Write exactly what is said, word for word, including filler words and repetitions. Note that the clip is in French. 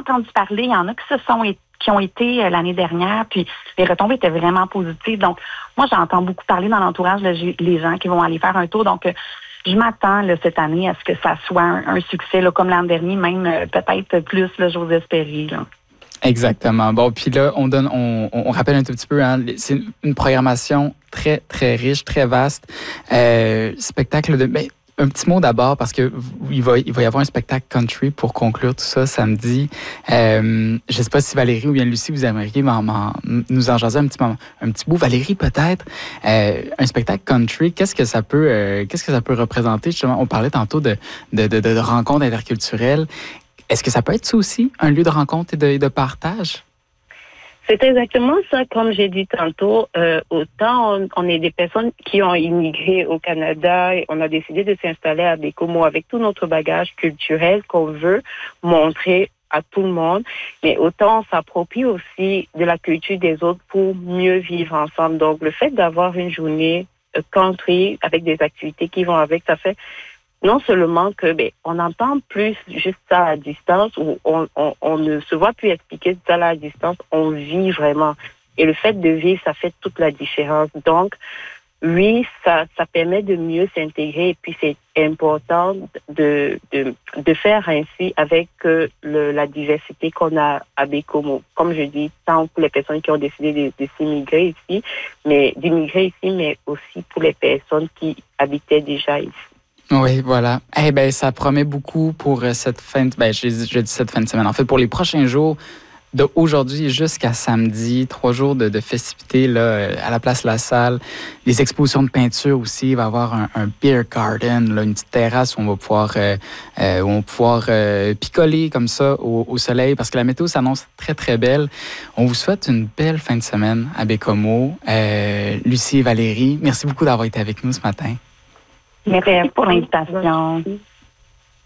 entendu parler. Il y en a qui se sont qui ont été euh, l'année dernière, puis les retombées étaient vraiment positives. Donc, moi, j'entends beaucoup parler dans l'entourage de les gens qui vont aller faire un tour. Donc, euh, je m'attends là, cette année à ce que ça soit un, un succès, là, comme l'an dernier, même euh, peut-être plus, là, j'ose espérer. Là. Exactement. Bon, puis là, on donne, on, on rappelle un tout petit peu, hein, c'est une programmation très, très riche, très vaste. Euh, spectacle de... Ben, un petit mot d'abord, parce que il va, il va y avoir un spectacle country pour conclure tout ça samedi. Euh, je ne sais pas si Valérie ou bien Lucie, vous aimeriez m'en, m'en, nous en jaser un petit moment, un petit bout. Valérie, peut-être. Euh, un spectacle country, qu'est-ce que ça peut, euh, qu'est-ce que ça peut représenter? Justement, on parlait tantôt de, de, de, de rencontres interculturelles. Est-ce que ça peut être ça aussi, un lieu de rencontre et de, et de partage? C'est exactement ça, comme j'ai dit tantôt. Euh, autant on, on est des personnes qui ont immigré au Canada et on a décidé de s'installer à Baie-Comeau avec tout notre bagage culturel qu'on veut montrer à tout le monde, mais autant on s'approprie aussi de la culture des autres pour mieux vivre ensemble. Donc, le fait d'avoir une journée country avec des activités qui vont avec, ça fait non seulement que ben, on entend plus juste ça à distance, ou on, on, on ne se voit plus expliquer ça à distance, on vit vraiment. Et le fait de vivre, ça fait toute la différence. Donc, oui, ça, ça permet de mieux s'intégrer et puis c'est important de, de, de faire ainsi avec euh, le, la diversité qu'on a à Baie-Comeau. Comme je dis, tant pour les personnes qui ont décidé de, de s'immigrer ici, mais d'immigrer ici, mais aussi pour les personnes qui habitaient déjà ici. Oui, voilà. Eh bien, ça promet beaucoup pour cette fin de... Ben, je, je dis cette fin de semaine. En fait, pour les prochains jours, d'aujourd'hui jusqu'à samedi, trois jours de, de festivités là, à la place La Salle, des expositions de peinture aussi. Il va y avoir un, un beer garden, là, une petite terrasse où on va pouvoir, euh, euh, où on va pouvoir euh, picoler comme ça au, au soleil parce que la météo s'annonce très, très belle. On vous souhaite une belle fin de semaine à Baie-Comeau. Euh, Lucie et Valérie, merci beaucoup d'avoir été avec nous ce matin. Merci pour l'invitation.